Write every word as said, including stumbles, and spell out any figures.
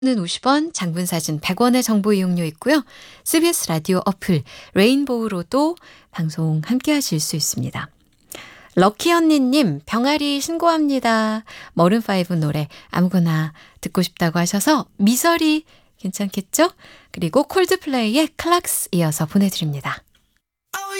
는 오십 원, 장문 사진 백 원의 정보 이용료 있고요. 씨비에스 라디오 어플 레인보우로도 방송 함께 하실 수 있습니다. 럭키 언니님, 병아리 신고합니다. 머른파이브 노래 아무거나 듣고 싶다고 하셔서 미설이 괜찮겠죠? 그리고 콜드플레이의 클락스 이어서 보내드립니다.